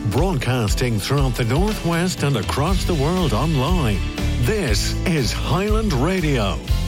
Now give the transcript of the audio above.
Broadcasting throughout the Northwest and across the world online. This is Highland Radio.